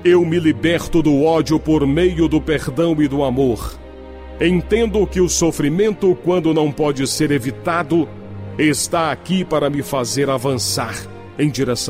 eu me liberto do ódio por meio do perdão e do amor. Entendo que o sofrimento, quando não pode ser evitado, está aqui para me fazer avançar em direção